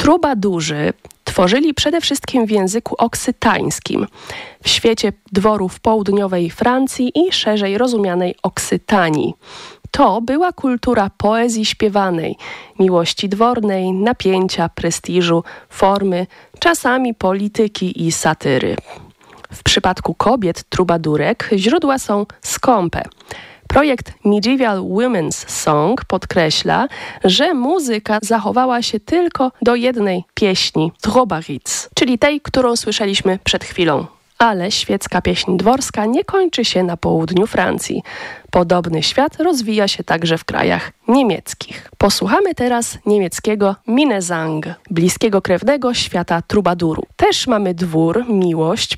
Trubadurzy tworzyli przede wszystkim w języku oksytańskim, w świecie dworów południowej Francji i szerzej rozumianej Oksytanii. To była kultura poezji śpiewanej, miłości dwornej, napięcia, prestiżu, formy, czasami polityki i satyry. W przypadku kobiet trubadurek źródła są skąpe. Projekt Medieval Women's Song podkreśla, że muzyka zachowała się tylko do jednej pieśni, Trobaric, czyli tej, którą słyszeliśmy przed chwilą. Ale świecka pieśń dworska nie kończy się na południu Francji. Podobny świat rozwija się także w krajach niemieckich. Posłuchamy teraz niemieckiego Minnesang, bliskiego krewnego świata trubaduru. Też mamy dwór, miłość,